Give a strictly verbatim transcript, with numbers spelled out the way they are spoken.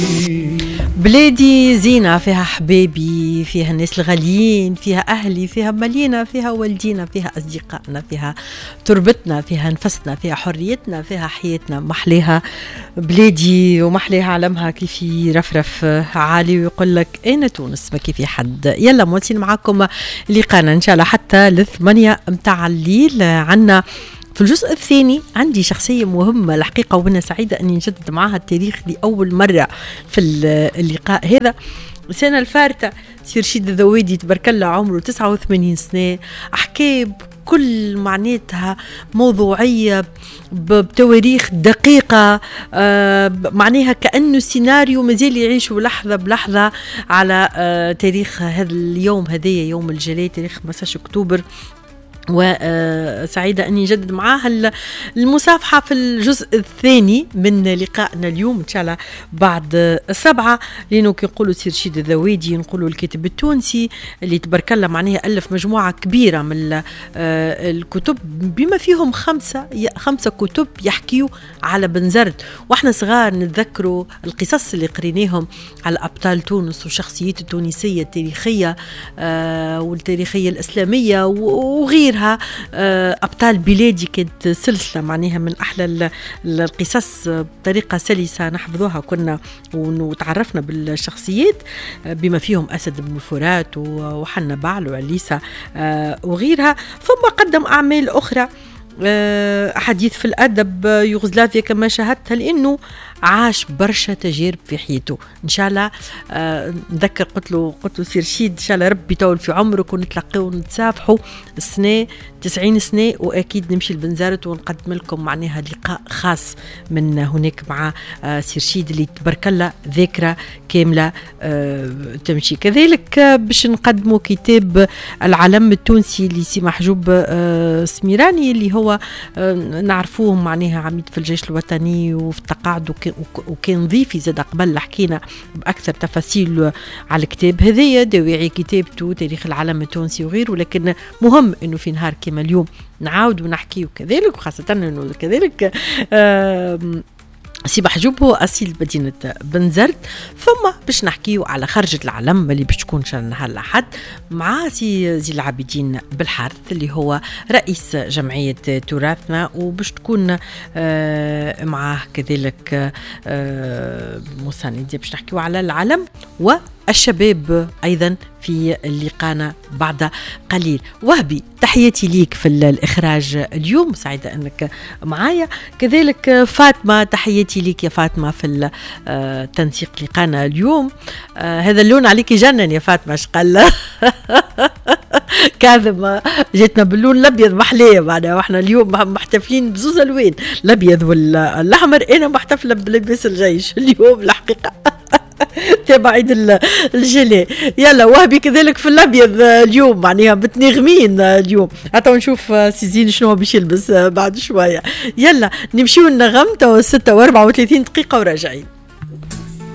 بلادي زينة، فيها حبايبي، فيها الناس الغاليين، فيها أهلي، فيها مالينا، فيها والدينا، فيها أصدقائنا، فيها تربتنا، فيها نفسنا، فيها حريتنا، فيها حياتنا. محليها بلادي ومحليها علمها كيف يرفرف عالي ويقول لك أين تونس ما كيف حد. يلا موصين معاكم لقانا إن شاء الله حتى الثمانية متاع الليل. عنا في الجزء الثاني عندي شخصية مهمة الحقيقة، وأنا سعيدة أني نجدد معها التاريخ لأول مرة في اللقاء هذا. السنة الفارتة سير رشيد الذويدي تبارك الله عمره تسعة وثمانين سنة، أحكي بكل معناتها موضوعية بتواريخ دقيقة، آه معناها كأنه سيناريو مازال يعيش لحظة بلحظة على آه تاريخ هذا اليوم، هذايا يوم الجلاء، تاريخ خمسة عشر أكتوبر. وسعيدة أني نجدد معاها المصافحة في الجزء الثاني من لقائنا اليوم إن شاء الله بعد السبعة، لأنه كنقولوا سير رشيد الذويدي نقولوا الكاتب التونسي اللي تبارك الله معناها ألف مجموعة كبيرة من الكتب، بما فيهم خمسة خمسة كتب يحكيوا على بنزرت. وإحنا صغار نتذكروا القصص اللي قريناهم على أبطال تونس والشخصيات التونسية التاريخية والتاريخية الإسلامية وغير أبطال بلادي. كانت سلسلة معناها من أحلى القصص بطريقة سلسة نحفظوها كنا وتعرفنا بالشخصيات، بما فيهم أسد بن الفرات وحنا بعل وعليسة وغيرها. ثم قدم أعمال أخرى، حديث في الأدب، يوغوسلافيا كما شاهدتها، لأنه عاش برشا تجارب في حياته. إن شاء الله آه نذكر قلت له قلت له سير رشيد إن شاء الله ربي يطول في عمرك ونتلقوا ونتسافحوا السنة تسعين سنة، وأكيد نمشي لبنزرت ونقدم لكم معناها لقاء خاص من هناك مع آه سير رشيد اللي تبارك الله ذاكرة كاملة آه تمشي. كذلك آه باش نقدموا كتاب العلم التونسي لسي محجوب آه سميراني، اللي هو آه نعرفوه معناها عميد في الجيش الوطني وفي التقاعد، وكان ضيفي زاد قبل حكينا بأكثر تفاصيل على الكتاب هذايا، دواعي كتابته تاريخ العلم التونسي وغيره. ولكن مهم انه في نهار كما اليوم نعاود ونحكي وكذلك، وخاصة انه كذلك سي محجوب هو أصيل مدينة بنزرت. ثم باش نحكيو على خرجة العلم اللي باش تكون شان نهار الأحد مع سي زي العابدين بالحارث اللي هو رئيس جمعية تراثنا، وباش تكون آه معاه كذلك آه مساندة باش نحكيو على العلم والشباب أيضا في لقانا بعد قليل. وهبي تحياتي ليك في الإخراج اليوم، سعيدة أنك معايا. كذلك فاطمة تحياتي ليك يا فاطمة في التنسيق لقانا اليوم. آه هذا اللون عليك يجنن يا فاطمة شقل كاذب جيتنا باللون الأبيض محلية معنا، وإحنا اليوم محتفلين بزوز الوين الأبيض والأحمر. أنا محتفلة بلباس الجيش اليوم الحقيقة تبع عيد الجلاء. يلا وهبي كذلك في الابيض اليوم معناها بتنغمين اليوم. حتى نشوف سيزين شنو باش يلبس بعد شويه. يلا نمشيو النغم تو ستة وأربعة وثلاثين دقيقه وراجعين.